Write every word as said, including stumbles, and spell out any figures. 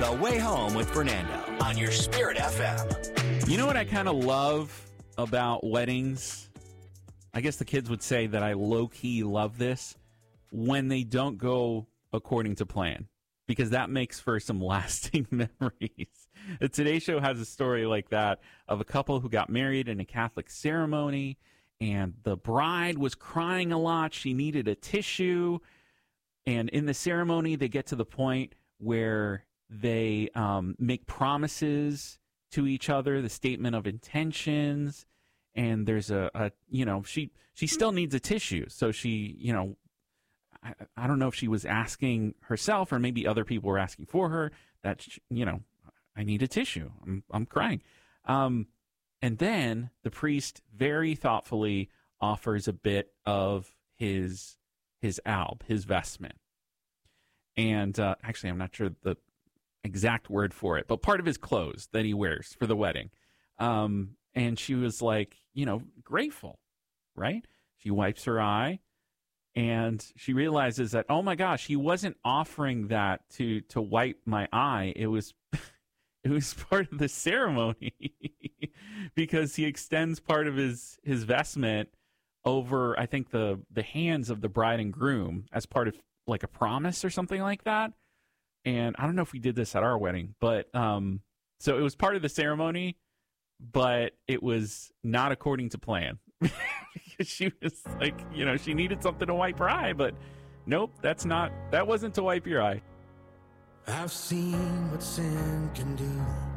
The Way Home with Fernando on your Spirit F M. You know what I kind of love about weddings? I guess the kids would say that I low-key love this when they don't go according to plan, because that makes for some lasting memories. The Today Show has a story like that of a couple who got married in a Catholic ceremony, and the bride was crying a lot. She needed a tissue. And in the ceremony, they get to the point where they um, make promises to each other, the statement of intentions. And there's a, a, you know, she she still needs a tissue. So she, you know, I, I don't know if she was asking herself or maybe other people were asking for her that, she, you know, I need a tissue. I'm I'm crying. Um, and then the priest very thoughtfully offers a bit of his his alb, his vestment. And uh, actually, I'm not sure the exact word for it, but part of his clothes that he wears for the wedding. Um, and she was like, you know, grateful, right? She wipes her eye. And she realizes that, oh my gosh, he wasn't offering that to to wipe my eye. It was it was part of the ceremony because he extends part of his, his vestment over, I think, the, the hands of the bride and groom as part of like a promise or something like that. And I don't know if we did this at our wedding, but um, so it was part of the ceremony, but it was not according to plan. Because she was like, you know, she needed something to wipe her eye, but nope, that's not, that wasn't to wipe your eye. I've seen what sin can do.